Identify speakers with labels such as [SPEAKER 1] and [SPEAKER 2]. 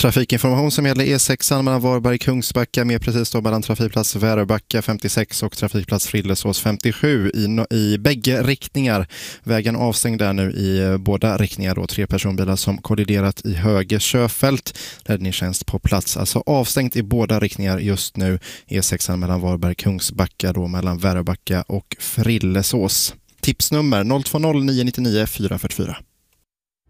[SPEAKER 1] Trafikinformation som gäller E6 mellan Varberg och Kungsbacka, mer precis då mellan trafikplats Väröbacka 56 och trafikplats Frillesås 57 i bägge riktningar. Vägen avstängd där nu i båda riktningar då. 3 personbilar som kolliderat i höger körfält. Räddningstjänst på plats. Alltså avstängt i båda riktningar just nu. E6 mellan Varberg och Kungsbacka då mellan Väröbacka och Frillesås. Tipsnummer 020 999 444.